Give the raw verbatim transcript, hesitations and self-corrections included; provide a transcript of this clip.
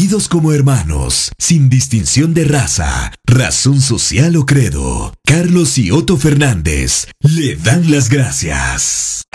unidos como hermanos, sin distinción de raza, razón social o credo. Carlos y Otto Fernández le dan las gracias.